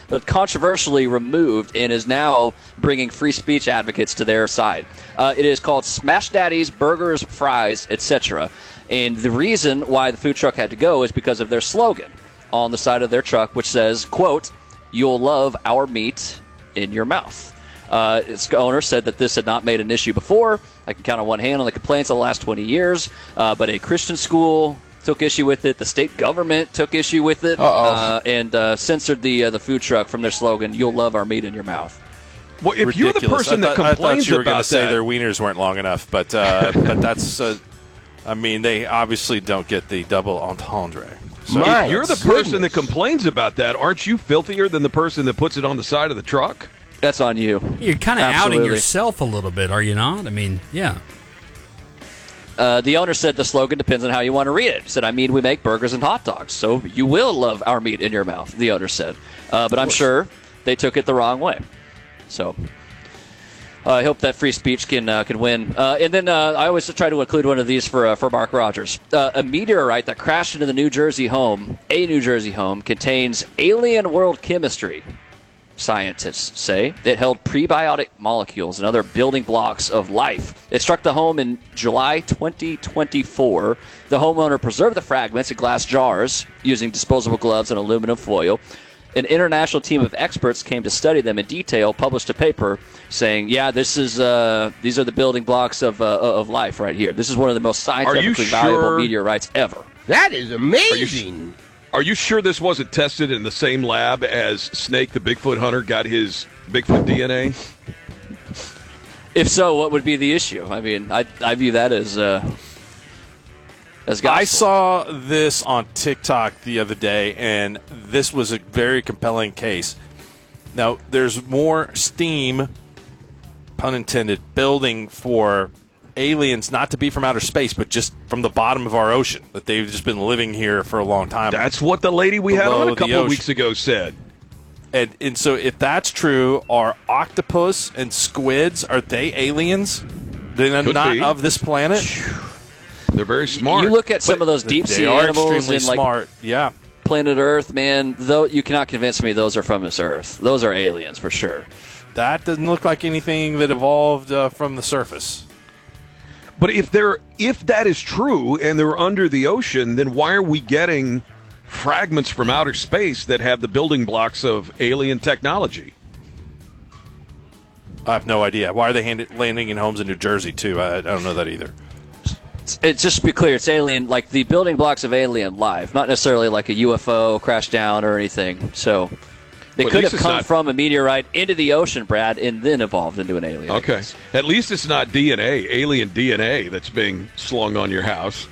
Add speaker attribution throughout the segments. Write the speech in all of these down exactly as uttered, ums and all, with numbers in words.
Speaker 1: but controversially removed and is now bringing free speech advocates to their side. Uh, it is called Smash Daddy's Burgers, Fries, et cetera. And the reason why the food truck had to go is because of their slogan on the side of their truck, which says, quote, "You'll love our meat in your mouth." Uh, its owner said that this had not made an issue before. I can count on one hand on the complaints of the last twenty years, uh, but a Christian school took issue with it. The state government took issue with it uh, and uh, censored the uh, the food truck from their slogan, "You'll love our meat in your mouth."
Speaker 2: Well, if
Speaker 3: Ridiculous.
Speaker 2: you're the person
Speaker 3: I thought,
Speaker 2: that complains
Speaker 3: I thought you were
Speaker 2: about
Speaker 3: going to say
Speaker 2: that,
Speaker 3: their wieners weren't long enough, but uh, but that's, uh, I mean, they obviously don't get the double entendre. So.
Speaker 2: if you're the person that complains about that, aren't you filthier than the person that puts it on the side of the truck?
Speaker 1: That's on you.
Speaker 4: You're kind of outing
Speaker 1: Absolutely.
Speaker 4: yourself a little bit, are you not? I mean, yeah.
Speaker 1: Uh, the owner said the slogan depends on how you want to read it. He said, I mean, we make burgers and hot dogs, so you will love our meat in your mouth, the owner said. Uh, but I'm sure they took it the wrong way. So uh, I hope that free speech can uh, can win. Uh, and then uh, I always try to include one of these for uh, for Mark Rogers. Uh, a meteorite that crashed into the New Jersey home, a New Jersey home, contains alien world chemistry. Scientists say it held prebiotic molecules and other building blocks of life. It struck the home in July twenty twenty-four. The homeowner preserved the fragments in glass jars using disposable gloves and aluminum foil. An international team of experts came to study them in detail, published a paper saying, yeah, this is uh, these are the building blocks of uh, of life right here. This is one of the most scientifically
Speaker 2: sure?
Speaker 1: valuable meteorites ever.
Speaker 5: That is amazing.
Speaker 2: Are you sure this wasn't tested in the same lab as Snake the Bigfoot hunter got his Bigfoot D N A?
Speaker 1: If so, what would be the issue? I mean, I I view that as uh, as gospel.
Speaker 3: I saw this on TikTok the other day, and this was a very compelling case. Now, there's more steam, pun intended, building for aliens not to be from outer space, but just from the bottom of our ocean, that they've just been living here for a long time.
Speaker 2: That's what the lady we had
Speaker 3: Below
Speaker 2: on a
Speaker 3: the
Speaker 2: couple of
Speaker 3: ocean.
Speaker 2: weeks ago said.
Speaker 3: And and so if that's true, are octopus and squids, are they aliens? They're
Speaker 2: Could
Speaker 3: not
Speaker 2: be.
Speaker 3: of this planet?
Speaker 2: They're very smart.
Speaker 1: You look at some
Speaker 3: But
Speaker 1: of those deep
Speaker 3: they
Speaker 1: sea
Speaker 3: are
Speaker 1: animals
Speaker 3: extremely
Speaker 1: in like
Speaker 3: smart. Yeah.
Speaker 1: planet Earth, man. Though you cannot convince me those are from this Earth. Those are aliens for sure.
Speaker 3: That doesn't look like anything that evolved uh, from the surface.
Speaker 2: But if they're if that is true and they're under the ocean, then why are we getting fragments from outer space that have the building blocks of alien technology?
Speaker 3: I have no idea. Why are they hand- landing in homes in New Jersey, too? I, I don't know that either.
Speaker 1: It's just to be clear, it's alien, like the building blocks of Alien live, not necessarily like a U F O crashed down or anything. So they
Speaker 2: Well, at
Speaker 1: could
Speaker 2: least
Speaker 1: have
Speaker 2: it's
Speaker 1: come
Speaker 2: not-
Speaker 1: from a meteorite into the ocean, Brad, and then evolved into an alien. I
Speaker 2: Okay.
Speaker 1: guess.
Speaker 2: At least it's not D N A, alien D N A that's being slung on your house.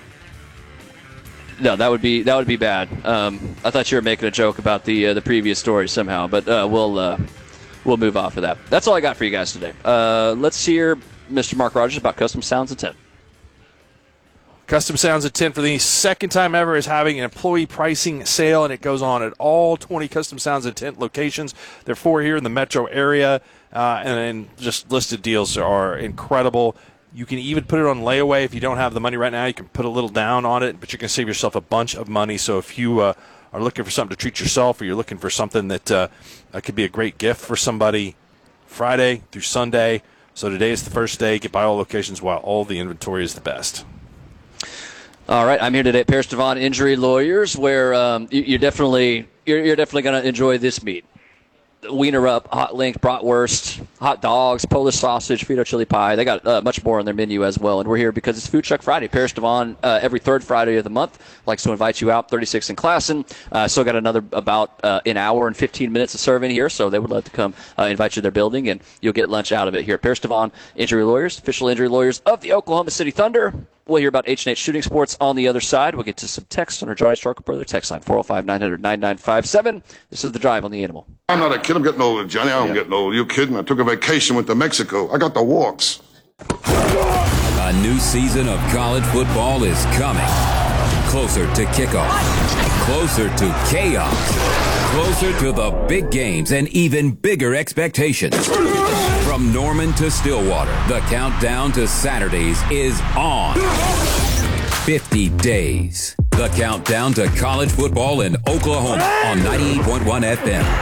Speaker 1: No, that would be that would be bad. Um, I thought you were making a joke about the uh, the previous story somehow, but uh, we'll uh, we'll move off of that. That's all I got for you guys today. Uh, let's hear Mister Mark Rogers about Custom Sounds and Tent.
Speaker 3: Custom Sounds at ten for the second time ever is having an employee pricing sale, and it goes on at all twenty Custom Sounds at Tent locations. There are four here in the metro area, uh, and, and just listed deals are incredible. You can even put it on layaway if you don't have the money right now. You can put a little down on it, but you can save yourself a bunch of money. So if you uh, are looking for something to treat yourself, or you're looking for something that uh, uh, could be a great gift for somebody, Friday through Sunday. So today is the first day. Get by all locations while all the inventory is the best.
Speaker 1: All right, I'm here today at Paris Devon Injury Lawyers, where um, you, you're definitely you're, you're definitely going to enjoy this meat. Wiener up, hot link, bratwurst, hot dogs, Polish sausage, Frito chili pie. They got uh, much more on their menu as well. And we're here because it's Food Truck Friday. Paris Devon, uh, every third Friday of the month, likes to invite you out. thirty-six in Classen. Uh, still got another about uh, an hour and fifteen minutes of serving here, so they would love to come uh, invite you to their building, and you'll get lunch out of it here. Paris Devon Injury Lawyers, official injury lawyers of the Oklahoma City Thunder. We'll hear about H and H Shooting Sports on the other side. We'll get to some text on our Johnny Starkle Brother text line, four oh five, nine hundred, ninety-nine fifty-seven. This is The Drive on the Animal.
Speaker 6: I'm not a kid. I'm getting older, Johnny. I don't
Speaker 1: Yeah.
Speaker 6: getting old. You kidding? I took a vacation, went to Mexico. I got the walks.
Speaker 7: A new season of college football is coming. Closer to kickoff. Closer to chaos. Closer to the big games and even bigger expectations. From Norman to Stillwater, the countdown to Saturdays is on. fifty days. The countdown to college football in Oklahoma on ninety-eight point one F M.